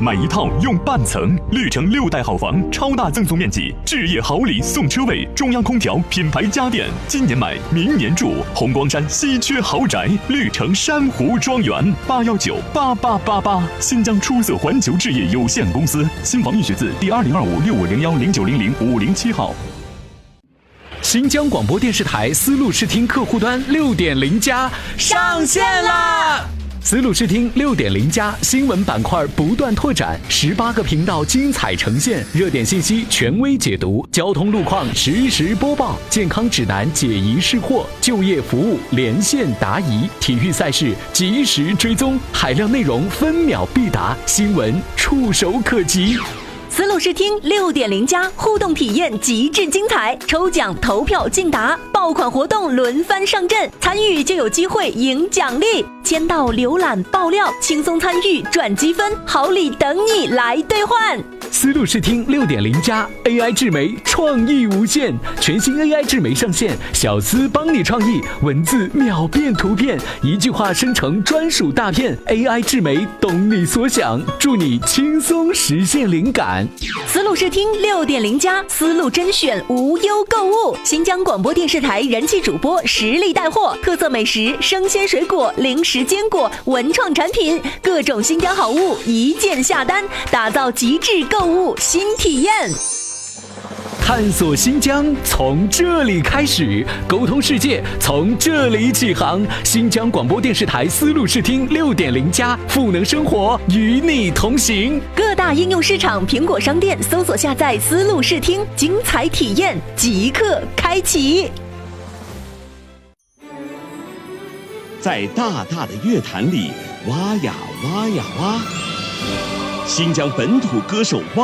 买一套用半层，绿城6代好房，超大赠送面积，置业好礼送车位，中央空调，品牌家电，今年买，明年住。红光山稀缺豪宅，绿城珊瑚庄园，8198888，新疆出色环球置业有限公司，新房预选自第202565010900-507号。 新疆广播电视台丝路视听客户端6.0+上线啦！丝路视听6.0+新闻板块不断拓展，18个频道精彩呈现，热点信息权威解读，交通路况实时播报，健康指南解疑释惑，就业服务连线答疑，体育赛事及时追踪，海量内容分秒必达，新闻触手可及。 丝路视听6.0+互动体验极致精彩，抽奖投票竞答，爆款活动轮番上阵，参与就有机会赢奖励，签到浏览爆料，轻松参与赚积分，好礼等你来兑换。 丝路视听6.0+ AI 智媒创意无限，全新 AI 智媒上线，小丝帮你创意，文字秒变图片，一句话生成专属大片， AI 智媒懂你所想，助你轻松实现灵感。 丝路视听6.0+丝路甄选无忧购物，新疆广播电视台人气主播实力带货，特色美食、生鲜水果、零食坚果、文创产品，各种新疆好物一键下单，打造极致购物新体验。 探索新疆从这里开始，沟通世界从这里起航。新疆广播电视台丝路视听6.0+赋能生活，与你同行。 各大应用市场苹果商店搜索下载丝路视听，精彩体验即刻开启。 在大大的乐坛里挖呀挖呀挖，新疆本土歌手挖